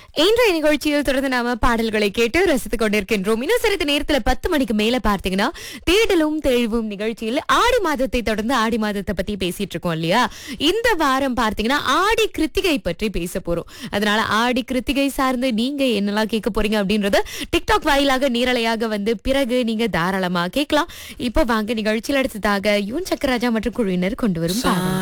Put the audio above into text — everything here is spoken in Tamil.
இன்றைய நிகழ்ச்சியில் தொடர்ந்து நாம பாடல்களை கேட்டு ரசித்துக் கொண்டிருக்கின்றோம். இன்னும் சிறிது நேரத்துல 10 மணிக்கு மேல பார்த்தீங்கன்னா தேடலும் தெளிவும் நிகழ்ச்சியில் ஆடி மாதத்தை தொடர்ந்து ஆடி மாதத்தை பத்தி பேசிட்டு இருக்கோம் இல்லையா. இந்த வாரம் பார்த்தீங்கன்னா ஆடி கிருத்திகை பற்றி பேச போறோம். அதனால ஆடி கிருத்திகை சார்ந்து நீங்க என்னெல்லாம் கேட்க போறீங்க அப்படின்றத டிக்டாக் வாயிலாக நீரலையாக வந்து பிறகு நீங்க தாராளமா கேட்கலாம். இப்ப வாங்க நிகழ்ச்சியில் அடுத்ததாக யுவன் சக்கரராஜா மற்றும் குழுவினர் கொண்டு வரும் பாடல்.